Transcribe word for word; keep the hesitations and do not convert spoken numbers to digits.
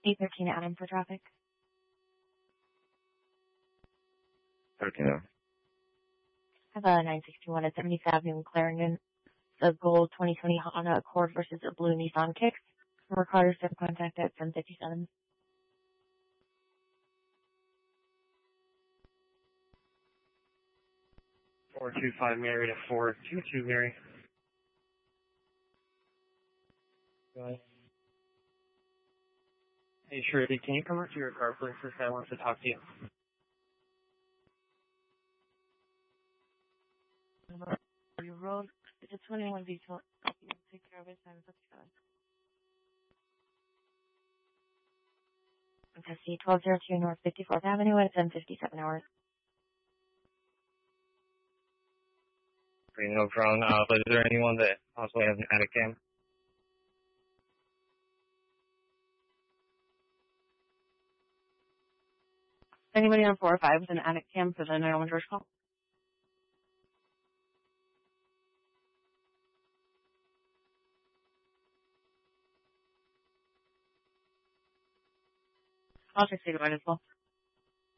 eight thirteen Adam for traffic. thirteen. I have a nine sixty-one at seventieth Avenue in Clarendon. The gold twenty twenty Honda Accord versus a blue Nissan Kicks. Ricardo step contact at seven fifty-seven. four two five Mary to four two two Mary. Go ahead. Hey, sure. Can you come up to your car, please? This guy wants to talk to you. Your road, it's a twenty-one V twelve. Take care of it, seven fifty-seven. Okay, see, twelve oh two North fifty-fourth Avenue at seven fifty-seven hours. Okay, no problem. Uh, but is there anyone that possibly has an attic cam? Anybody on four or five with an attic cam for the nine one one George call? I'll check the as well.